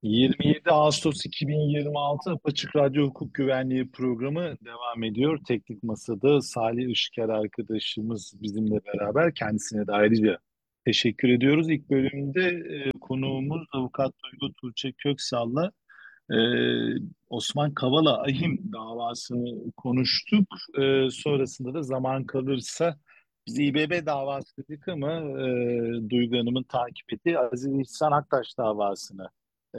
27 Ağustos 2026 Apaçık Radyo Hukuk Güvenliği programı devam ediyor. Teknik Masa'da Salih Işıker arkadaşımız bizimle beraber. Kendisine de ayrıca teşekkür ediyoruz. İlk bölümde konuğumuz Avukat Duygu Tuğçe Köksal'la e, Osman Kavala Ahim davasını konuştuk. Sonrasında da zaman kalırsa biz İBB davası dedik ama Duygu Hanım'ın takip ettiği Aziz İhsan Aktaş davasını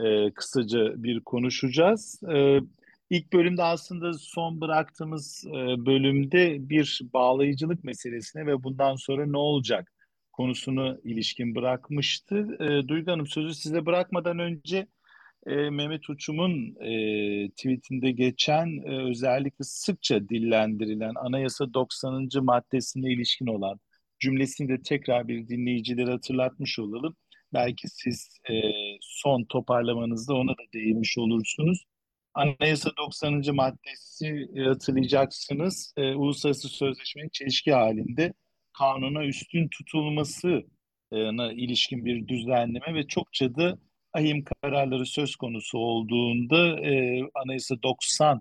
kısaca bir konuşacağız. İlk bölümde aslında son bıraktığımız bölümde bir bağlayıcılık meselesine ve bundan sonra ne olacak konusunu ilişkin bırakmıştı. Duygu Hanım, sözü size bırakmadan önce Mehmet Uçum'un tweetinde geçen özellikle sıkça dillendirilen Anayasa 90. maddesine ilişkin olan cümlesini de tekrar bir dinleyicilere hatırlatmış olalım. Belki siz son toparlamanızda ona da değinmiş olursunuz. Anayasa 90. maddesi hatırlayacaksınız. Uluslararası sözleşmenin çelişki halinde kanuna üstün tutulmasına ilişkin bir düzenleme ve çokça da ahim kararları söz konusu olduğunda Anayasa 90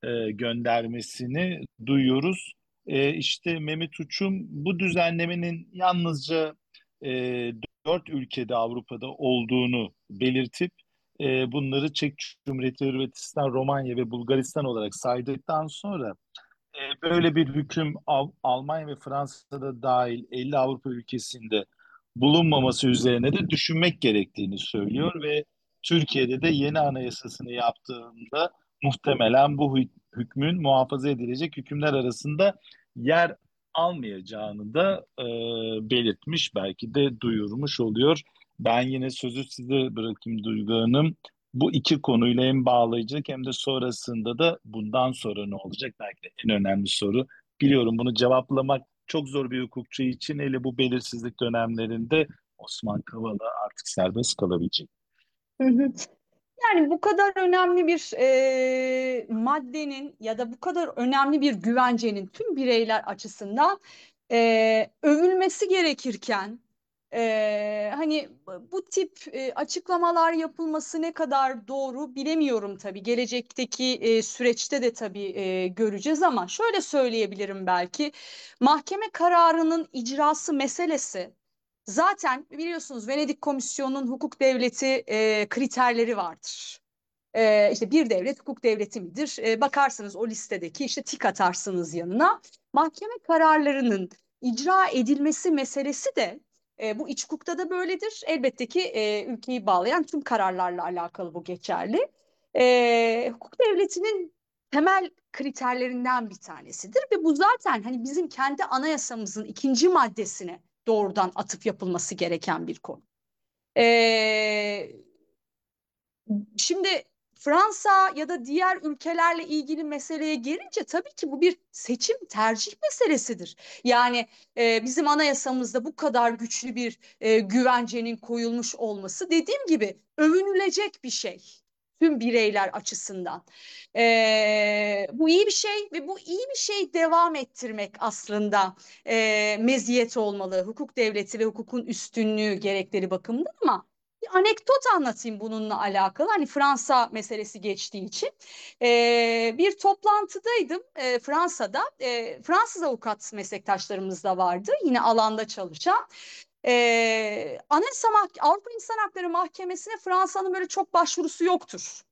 göndermesini duyuyoruz. İşte Mehmet Uçum bu düzenlemenin yalnızca e, 4 ülkede Avrupa'da olduğunu belirtip bunları Çek Cumhuriyeti, Hırvatistan, Romanya ve Bulgaristan olarak saydıktan sonra böyle bir hüküm Almanya ve Fransa'da dahil 50 Avrupa ülkesinde bulunmaması üzerine de düşünmek gerektiğini söylüyor ve Türkiye'de de yeni anayasasını yaptığında muhtemelen bu hükmün muhafaza edilecek hükümler arasında yer almayacağını da belirtmiş, belki de duyurmuş oluyor. Ben yine sözü size bırakayım Duygu Hanım. Bu iki konuyla hem bağlayacak hem de sonrasında da bundan sonra ne olacak? Belki de en önemli soru. Biliyorum bunu cevaplamak çok zor bir hukukçu için, hele bu belirsizlik dönemlerinde Osman Kavala artık serbest kalabilecek. Hı hı. Yani bu kadar önemli bir maddenin ya da bu kadar önemli bir güvencenin tüm bireyler açısından övülmesi gerekirken hani bu tip açıklamalar yapılması ne kadar doğru bilemiyorum tabii. Gelecekteki süreçte de tabii göreceğiz ama şöyle söyleyebilirim belki. Mahkeme kararının icrası meselesi. Zaten biliyorsunuz Venedik Komisyonu'nun hukuk devleti kriterleri vardır. İşte bir devlet hukuk devleti midir? Bakarsınız o listedeki işte tik atarsınız yanına. Mahkeme kararlarının icra edilmesi meselesi de bu iç hukukta da böyledir. Elbette ki ülkeyi bağlayan tüm kararlarla alakalı bu geçerli. Hukuk devletinin temel kriterlerinden bir tanesidir ve bu zaten hani bizim kendi anayasamızın ikinci maddesine doğrudan atıf yapılması gereken bir konu. Ee, Şimdi Fransa ya da diğer ülkelerle ilgili meseleye gelince tabii ki bu bir seçim tercih meselesidir. Yani bizim anayasamızda bu kadar güçlü bir güvencenin koyulmuş olması dediğim gibi övünülecek bir şey tüm bireyler açısından. Bu iyi bir şey ve bu iyi bir şey devam ettirmek aslında meziyet olmalı. Hukuk devleti ve hukukun üstünlüğü gerekleri bakımından ama bir anekdot anlatayım bununla alakalı. Hani Fransa meselesi geçtiği için. Bir toplantıdaydım Fransa'da. Fransız avukat meslektaşlarımız da vardı. Yine alanda çalışan. Avrupa İnsan Hakları Mahkemesi'ne Fransa'nın böyle çok başvurusu yoktur.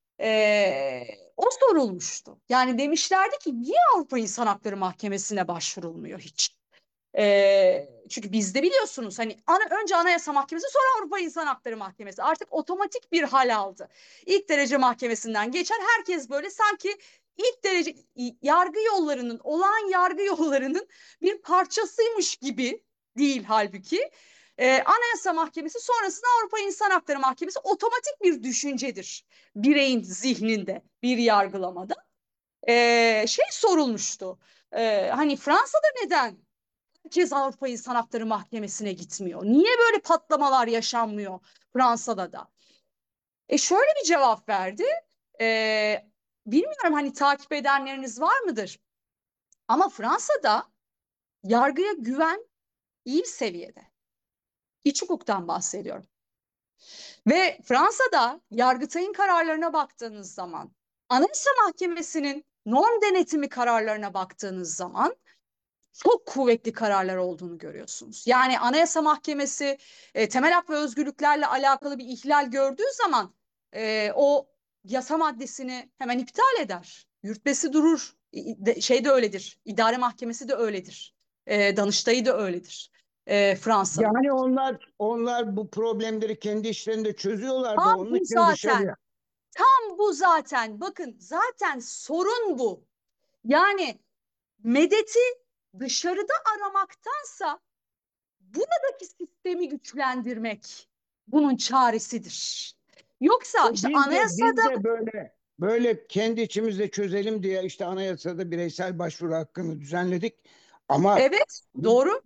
O sorulmuştu. Yani demişlerdi ki niye Avrupa İnsan Hakları Mahkemesi'ne başvurulmuyor hiç? Çünkü bizde biliyorsunuz hani önce Anayasa Mahkemesi sonra Avrupa İnsan Hakları Mahkemesi artık otomatik bir hal aldı. İlk derece mahkemesinden geçer herkes böyle sanki ilk derece yargı yollarının olağan yargı yollarının bir parçasıymış gibi değil halbuki. Anayasa Mahkemesi sonrasında Avrupa İnsan Hakları Mahkemesi otomatik bir düşüncedir bireyin zihninde bir yargılamada. Şey sorulmuştu. Hani Fransa'da neden herkes Avrupa İnsan Hakları Mahkemesi'ne gitmiyor? Niye böyle patlamalar yaşanmıyor Fransa'da da? Şöyle bir cevap verdi. E, Bilmiyorum hani takip edenleriniz var mıdır? Ama Fransa'da yargıya güven iyi bir seviyede. İç hukuktan bahsediyorum. Ve Fransa'da Yargıtay'ın kararlarına baktığınız zaman, Anayasa Mahkemesi'nin norm denetimi kararlarına baktığınız zaman çok kuvvetli kararlar olduğunu görüyorsunuz. Yani Anayasa Mahkemesi temel hak ve özgürlüklerle alakalı bir ihlal gördüğü zaman o yasa maddesini hemen iptal eder. Yürütmesi durur. Şey de öyledir. İdare Mahkemesi de öyledir. Danıştay'ı da öyledir. Fransa'nın. Yani onlar bu problemleri kendi işlerinde çözüyorlar da Tam onun bu için zaten. dışarıya. Tam bu zaten. Bakın zaten sorun bu. Yani medeti dışarıda aramaktansa buradaki sistemi güçlendirmek bunun çaresidir. Yoksa işte anayasada Biz de böyle kendi içimizde çözelim diye işte anayasada bireysel başvuru hakkını düzenledik. Ama evet doğru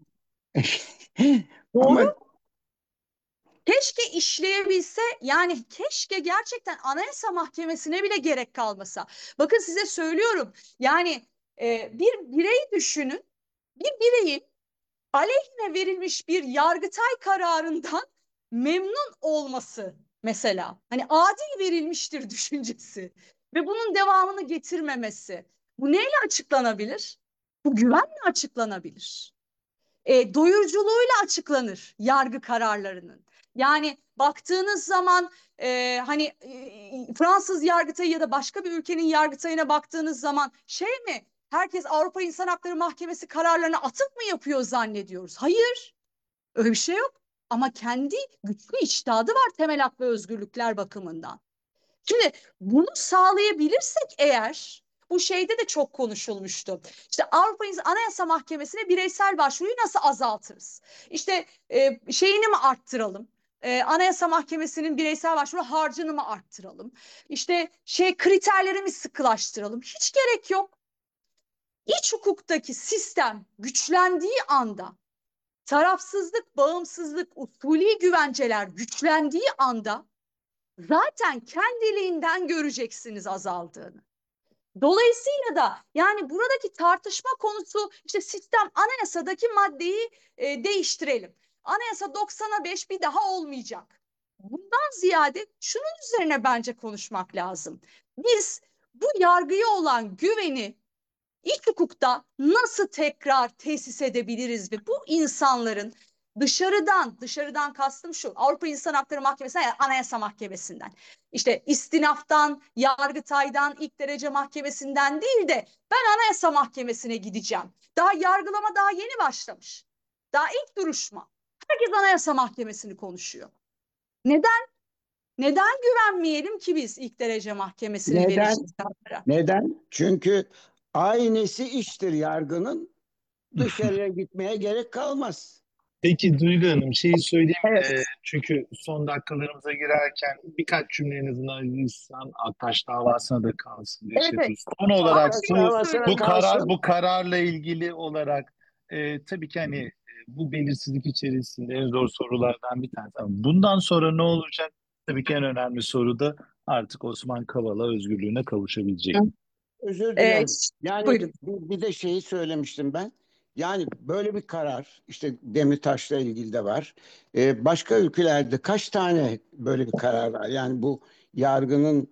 ama doğru keşke işleyebilse, yani keşke gerçekten Anayasa Mahkemesi'ne bile gerek kalmasa. Bakın size söylüyorum, yani bir birey düşünün, bir bireyin aleyhine verilmiş bir Yargıtay kararından memnun olması mesela. Hani adil verilmiştir düşüncesi ve bunun devamını getirmemesi. Bu neyle açıklanabilir? Bu güvenle açıklanabilir. Doyuruculuğuyla açıklanır yargı kararlarının. Yani baktığınız zaman hani Fransız Yargıtayı ya da başka bir ülkenin Yargıtayına baktığınız zaman şey mi? Herkes Avrupa İnsan Hakları Mahkemesi kararlarına atıf mı yapıyor zannediyoruz? Hayır, öyle bir şey yok. Ama kendi güçlü içtihadı var temel hak ve özgürlükler bakımından. Şimdi bunu sağlayabilirsek eğer, bu şeyde de çok konuşulmuştu. İşte Avrupa Anayasa Mahkemesi'ne bireysel başvuruyu nasıl azaltırız? İşte şeyini mi arttıralım? Anayasa Mahkemesi'nin bireysel başvuru harcını mı arttıralım? İşte şey kriterleri mi sıkılaştıralım? Hiç gerek yok. İç hukuktaki sistem güçlendiği anda, tarafsızlık, bağımsızlık, usulî güvenceler güçlendiği anda zaten kendiliğinden göreceksiniz azaldığını. Dolayısıyla da yani buradaki tartışma konusu işte sistem, anayasadaki maddeyi değiştirelim. Anayasa 90'a 5 bir daha olmayacak. Bundan ziyade şunun üzerine bence konuşmak lazım. Biz bu yargıya olan güveni İç hukukta nasıl tekrar tesis edebiliriz ve bu insanların dışarıdan kastım şu, Avrupa İnsan Hakları Mahkemesi'nden, yani Anayasa Mahkemesi'nden, işte istinaftan, Yargıtay'dan, ilk derece mahkemesinden değil de ben Anayasa Mahkemesi'ne gideceğim. Daha yargılama daha yeni başlamış. Daha ilk duruşma. Herkes Anayasa Mahkemesi'ni konuşuyor. Neden? Neden güvenmeyelim ki biz ilk derece mahkemesinin neden? verici karara? Neden? Çünkü aynesi iştir yargının. Dışarıya gitmeye gerek kalmaz. Peki Duygu Hanım şeyi söyleyeyim Evet. çünkü son dakikalarımıza girerken birkaç cümle en azından İhsan Aktaş davasına da kalsın diye şey Evet. yapıyoruz. Son Ama olarak Aktaş şeyi davasına bu söyleyeyim. karar kalsın. bu kararla ilgili olarak tabii ki hani bu belirsizlik içerisinde en zor sorulardan bir tanesi. Ama bundan sonra ne olacak? Tabii ki en önemli soru da artık Osman Kavala özgürlüğüne kavuşabilecek mi? Özür Ee, dilerim. Yani buyurun. bir de şeyi söylemiştim ben. Yani böyle bir karar işte Demirtaş'la ilgili de var. Başka ülkelerde kaç tane böyle bir karar var? Yani bu yargının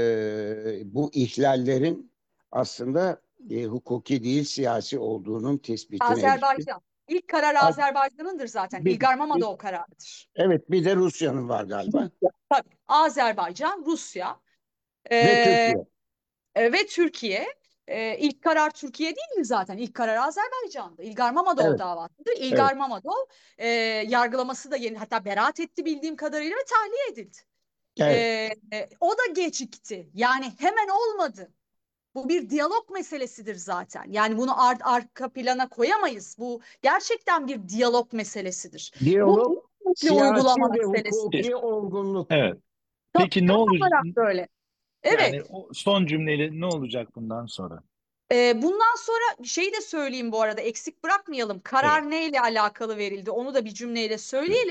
bu ihlallerin aslında hukuki değil siyasi olduğunun tespitine ilişkin. Azerbaycan. İlk karar Azerbaycan'ındır zaten. Bir, İlgar Mamada bir- o kararıdır. evet bir de Rusya'nın var galiba Tabii. Azerbaycan, Rusya ve ee, Türkiye. ve Türkiye. İlk karar Türkiye değil mi zaten? İlk karar Azerbaycan'dı. İlgar Mamadov Evet, davasıdır. evet, İlgar Mamadov yargılaması da yeni, hatta beraat etti bildiğim kadarıyla ve tahliye edildi. evet. O da gecikti. Yani hemen olmadı. Bu bir diyalog meselesidir zaten. Yani bunu arka plana koyamayız. Bu gerçekten bir diyalog meselesidir. Bu Diyalog, hukukla siyasi uygulama ve meselesidir. hukuki olgunluk. Evet. Peki ne Tam olacak? olarak böyle. Yani Evet. o son cümleyle ne olacak bundan sonra? Bundan sonra şeyi de söyleyeyim bu arada, eksik bırakmayalım. Evet. Karar neyle alakalı verildi onu da bir cümleyle Evet. söyleyelim.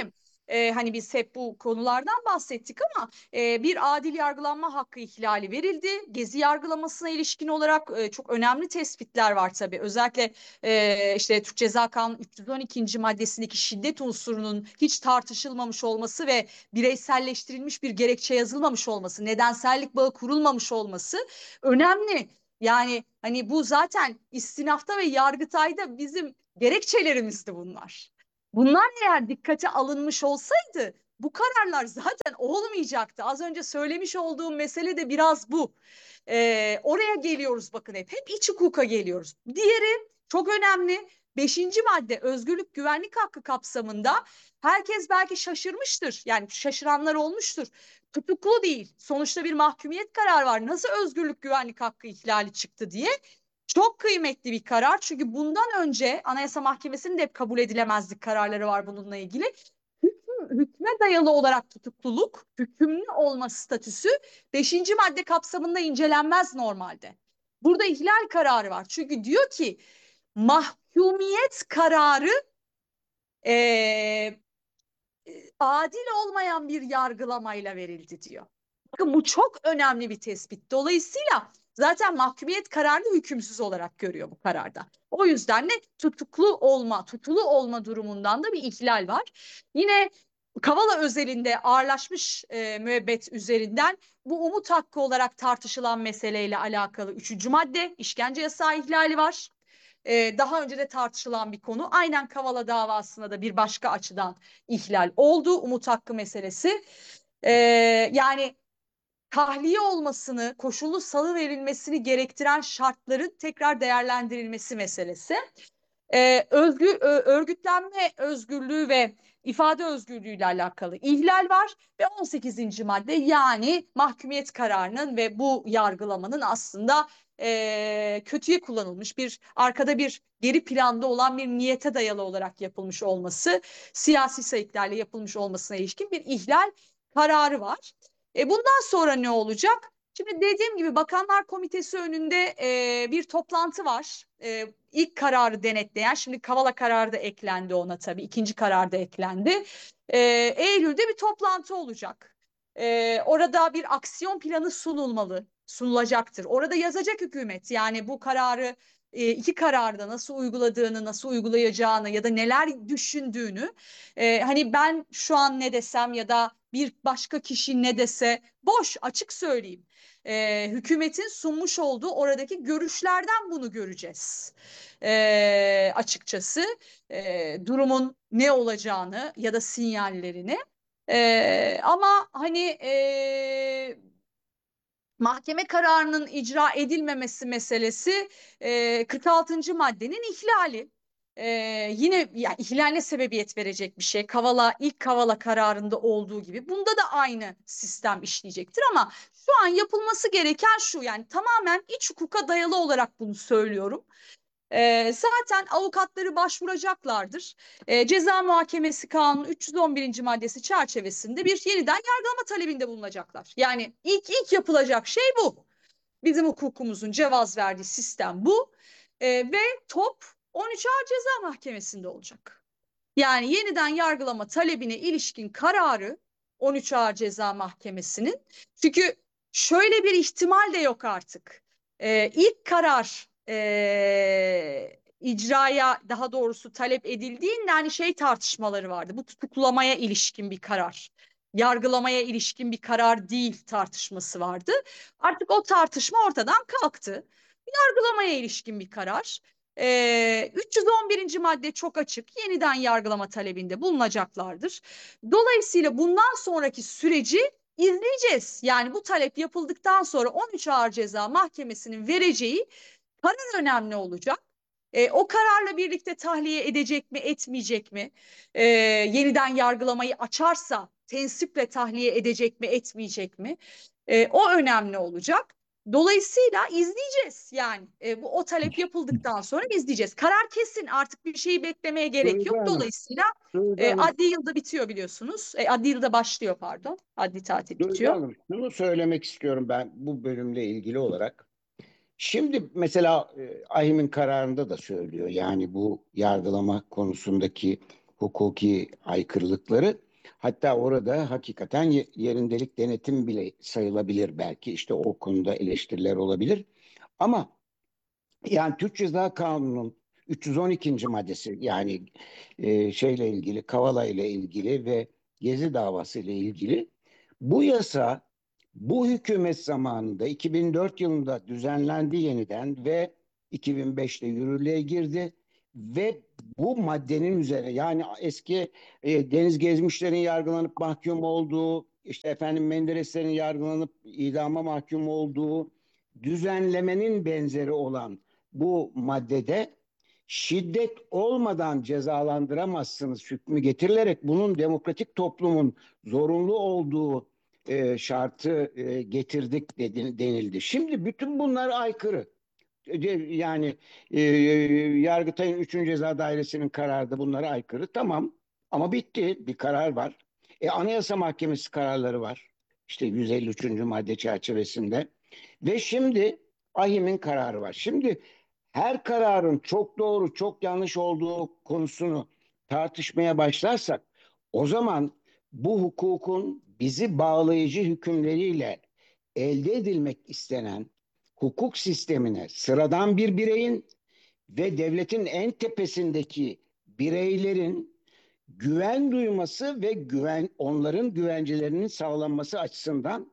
Hani biz hep bu konulardan bahsettik ama bir adil yargılanma hakkı ihlali verildi. Gezi yargılamasına ilişkin olarak çok önemli tespitler var tabii. Özellikle işte Türk Ceza Kanunu 312. maddesindeki şiddet unsurunun hiç tartışılmamış olması ve bireyselleştirilmiş bir gerekçe yazılmamış olması, nedensellik bağı kurulmamış olması önemli. Yani hani bu zaten istinafta ve Yargıtay'da bizim gerekçelerimizdi bunlar. Bunlar eğer dikkate alınmış olsaydı bu kararlar zaten olmayacaktı. Az önce söylemiş olduğum mesele de biraz bu. Oraya geliyoruz bakın hep iç hukuka geliyoruz. Diğeri çok önemli. Beşinci madde özgürlük güvenlik hakkı kapsamında herkes belki şaşırmıştır. Yani şaşıranlar olmuştur. Tutuklu değil. Sonuçta bir mahkumiyet kararı var. Nasıl özgürlük güvenlik hakkı ihlali çıktı diye. Çok kıymetli bir karar. Çünkü bundan önce Anayasa Mahkemesi'nin de hep kabul edilemezlik kararları var bununla ilgili. Hükme dayalı olarak tutukluluk, hükümlü olma statüsü beşinci madde kapsamında incelenmez normalde. Burada ihlal kararı var. Çünkü diyor ki mahkumiyet kararı e, adil olmayan bir yargılamayla verildi diyor. Bakın bu çok önemli bir tespit. Dolayısıyla zaten mahkumiyet kararını hükümsüz olarak görüyor bu kararda. O yüzden de tutulu olma durumundan da bir ihlal var. Yine Kavala özelinde ağırlaşmış müebbet üzerinden bu umut hakkı olarak tartışılan meseleyle alakalı üçüncü madde işkence yasağı ihlali var. Daha önce de tartışılan bir konu. Aynen Kavala davasında da bir başka açıdan ihlal oldu. Umut hakkı meselesi. Yani tahliye olmasını, koşullu salı verilmesini gerektiren şartların tekrar değerlendirilmesi meselesi. Örgütlenme özgürlüğü ve ifade özgürlüğü ile alakalı ihlal var ve 18. madde yani mahkumiyet kararının ve bu yargılamanın aslında kötüye kullanılmış bir arkada bir geri planda olan bir niyete dayalı olarak yapılmış olması, siyasi sayıklarla yapılmış olmasına ilişkin bir ihlal kararı var. Bundan sonra ne olacak? Şimdi dediğim gibi Bakanlar Komitesi önünde bir toplantı var. İlk kararı denetleyen, şimdi Kavala kararı da eklendi ona tabii. İkinci karar da eklendi. Eylül'de bir toplantı olacak. Orada bir aksiyon planı sunulacaktır. Orada yazacak hükümet yani bu kararı iki kararda nasıl uyguladığını, nasıl uygulayacağını ya da neler düşündüğünü. Hani ben şu an ne desem ya da bir başka kişi ne dese boş açık söyleyeyim. Hükümetin sunmuş olduğu oradaki görüşlerden bunu göreceğiz. Açıkçası durumun ne olacağını ya da sinyallerini. Ama hani mahkeme kararının icra edilmemesi meselesi 46. maddenin ihlali. Yine yani ihlaline sebebiyet verecek bir şey. İlk Kavala kararında olduğu gibi. Bunda da aynı sistem işleyecektir ama şu an yapılması gereken şu yani tamamen iç hukuka dayalı olarak bunu söylüyorum. Zaten avukatları başvuracaklardır. Ceza Muhakemesi Kanunu 311. maddesi çerçevesinde bir yeniden yargılama talebinde bulunacaklar. Yani ilk yapılacak şey bu. Bizim hukukumuzun cevaz verdiği sistem bu. Ve top 13 Ağır Ceza Mahkemesi'nde olacak. Yani yeniden yargılama talebine ilişkin kararı 13 Ağır Ceza Mahkemesi'nin. Çünkü şöyle bir ihtimal de yok artık. İlk karar icraya daha doğrusu talep edildiğinde hani şey tartışmaları vardı. Bu tutuklamaya ilişkin bir karar. Yargılamaya ilişkin bir karar değil tartışması vardı. Artık o tartışma ortadan kalktı. Yargılamaya ilişkin bir karar. 311. madde çok açık. Yeniden yargılama talebinde bulunacaklardır. Dolayısıyla bundan sonraki süreci izleyeceğiz. Yani bu talep yapıldıktan sonra 13 Ağır Ceza Mahkemesi'nin vereceği karar önemli olacak. O kararla birlikte tahliye edecek mi, etmeyecek mi? Yeniden yargılamayı açarsa tensiple tahliye edecek mi, etmeyecek mi? O önemli olacak. Dolayısıyla izleyeceğiz yani o talep yapıldıktan sonra izleyeceğiz. Karar kesin artık bir şeyi beklemeye gerek Duygu yok. Hanım, Dolayısıyla Duygu Hanım, adli yılda bitiyor biliyorsunuz. Adli yılda başlıyor pardon. Adli tatil Duygu bitiyor. Hanım, şunu söylemek istiyorum ben bu bölümle ilgili olarak. Şimdi mesela AİHM'in kararında da söylüyor yani bu yargılama konusundaki hukuki aykırılıkları. Hatta orada hakikaten yerindelik denetim bile sayılabilir belki. İşte o konuda eleştiriler olabilir. Ama yani Türk Ceza Kanunu'nun 312. maddesi, yani şeyle ilgili, Kavala ile ilgili ve Gezi davası ile ilgili, bu yasa bu hükümet zamanında 2004 yılında düzenlendi yeniden ve 2005'te yürürlüğe girdi ve bu maddenin üzerine, yani eski deniz gezmişlerin yargılanıp mahkum olduğu, işte efendim Mendereslerin yargılanıp idama mahkum olduğu düzenlemenin benzeri olan bu maddede şiddet olmadan cezalandıramazsınız hükmü getirilerek bunun demokratik toplumun zorunlu olduğu şartı getirdik denildi. Şimdi bütün bunlar aykırı. Yani Yargıtay'ın 3. Ceza Dairesi'nin kararı da bunlara aykırı. Tamam, ama bitti. Bir karar var. Anayasa Mahkemesi kararları var. İşte 153. madde çerçevesinde. Ve şimdi AİHM'in kararı var. Şimdi her kararın çok doğru, çok yanlış olduğu konusunu tartışmaya başlarsak, o zaman bu hukukun bizi bağlayıcı hükümleriyle elde edilmek istenen hukuk sistemine sıradan bir bireyin ve devletin en tepesindeki bireylerin güven duyması ve onların güvencelerinin sağlanması açısından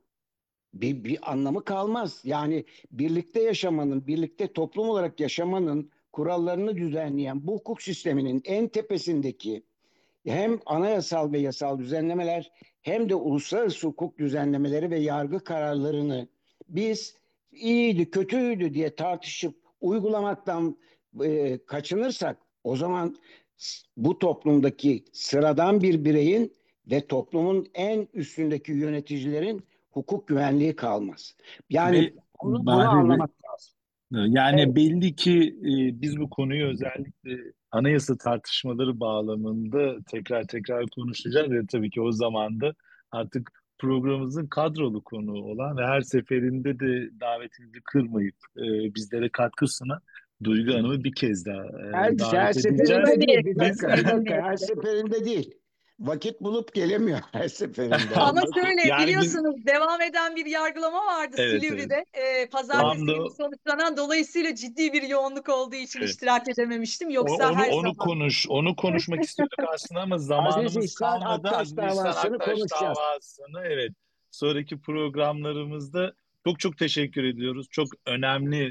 bir anlamı kalmaz. Yani birlikte yaşamanın, birlikte toplum olarak yaşamanın kurallarını düzenleyen bu hukuk sisteminin en tepesindeki hem anayasal ve yasal düzenlemeler hem de uluslararası hukuk düzenlemeleri ve yargı kararlarını biz iyiydi, kötüydü diye tartışıp uygulamaktan kaçınırsak, o zaman bu toplumdaki sıradan bir bireyin ve toplumun en üstündeki yöneticilerin hukuk güvenliği kalmaz. Yani Ve bunu Bahri Bey, anlamak lazım. yani Evet. belli ki biz bu konuyu özellikle anayasa tartışmaları bağlamında tekrar tekrar konuşacağız ve tabii ki o zaman da artık programımızın kadrolu konuğu olan ve her seferinde de davetimizi kırmayıp bizlere katkı sunan Duygu Hanım'ı bir kez daha Her davet edeceğiz. seferinde değil. Bir Memnuniyetle, dakika, bir dakika. Her memnuniyetle. seferinde değil. Vakit bulup gelemiyor her seferinde. Ama Anladın mı? şöyle Yani biz, biliyorsunuz devam eden bir yargılama vardı evet, evet. Silivri'de. Tam Pazartesi da günü sonuçlanan, dolayısıyla ciddi bir yoğunluk olduğu için evet. iştirak edememiştim. Yoksa Onu her onu zaman. onu konuşmak istiyorduk aslında ama Aziz zamanımız İhsan kalmadı. Aktaş Aziz İhsan davasını Aktaş konuşacağız. davasını, evet, sonraki programlarımızda çok çok teşekkür ediyoruz. Çok önemli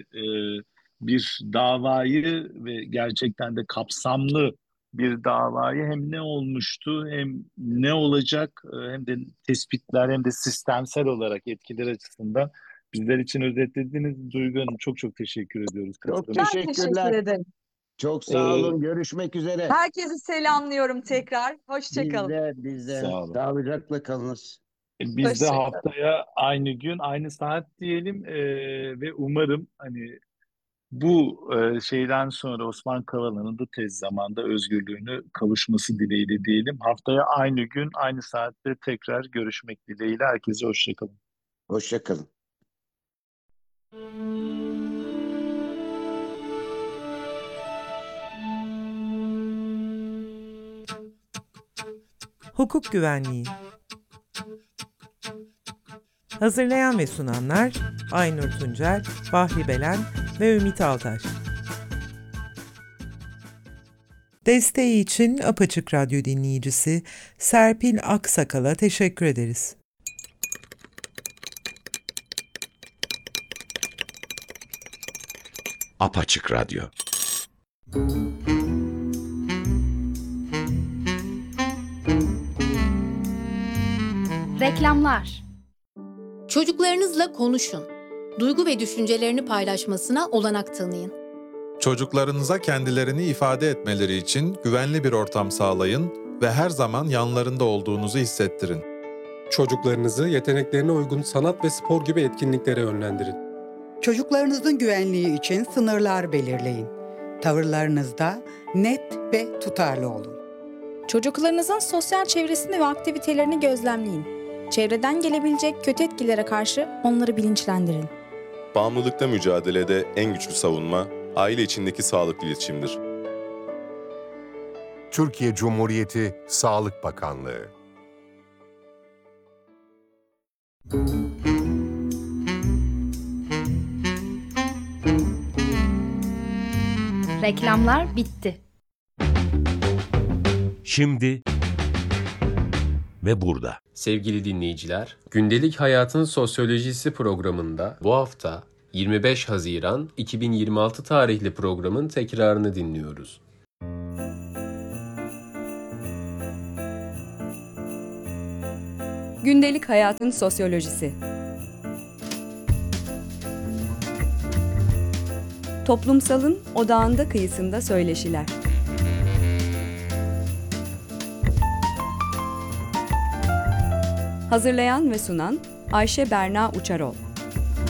bir davayı ve gerçekten de kapsamlı bir davayı, hem ne olmuştu hem ne olacak, hem de tespitler hem de sistemsel olarak etkiler açısından bizler için özetlediğiniz Duygu Hanım, çok çok teşekkür ediyoruz Çok katılım Ben için. teşekkür teşekkürler. ederim. Çok sağ E, olun. Görüşmek üzere. Herkesi selamlıyorum tekrar. Biz Hoşçakalın. de biz de Sağ olun. sağlıcakla kalınız. Biz de Hoşçakalın. haftaya aynı gün, aynı saat diyelim, ve umarım hani bu şeyden sonra Osman Kavala'nın da tez zamanda özgürlüğünü kavuşması dileğiyle diyelim. Haftaya aynı gün, aynı saatte tekrar görüşmek dileğiyle. Herkese hoşçakalın. Hoşça kalın. Hukuk Güvenliği. Hazırlayan ve sunanlar Aynur Tuncel, Bahri Belen ve Ümit Altaş. Desteği için Apaçık Radyo dinleyicisi Serpil Aksakal'a teşekkür ederiz. Apaçık Radyo. Reklamlar. Çocuklarınızla konuşun. Duygu ve düşüncelerini paylaşmasına olanak tanıyın. Çocuklarınıza kendilerini ifade etmeleri için güvenli bir ortam sağlayın ve her zaman yanlarında olduğunuzu hissettirin. Çocuklarınızı yeteneklerine uygun sanat ve spor gibi etkinliklere yönlendirin. Çocuklarınızın güvenliği için sınırlar belirleyin. Tavırlarınızda net ve tutarlı olun. Çocuklarınızın sosyal çevresini ve aktivitelerini gözlemleyin. Çevreden gelebilecek kötü etkilere karşı onları bilinçlendirin. Bağımlılıkla mücadelede en güçlü savunma, aile içindeki sağlıklı iletişimdir. Türkiye Cumhuriyeti Sağlık Bakanlığı. Reklamlar bitti. Şimdi ve burada. Sevgili dinleyiciler, Gündelik Hayatın Sosyolojisi programında bu hafta 25 Haziran 2026 tarihli programın tekrarını dinliyoruz. Gündelik Hayatın Sosyolojisi. Toplumsalın odağında kıyısında söyleşiler. Hazırlayan ve sunan Ayşe Berna Uçarol.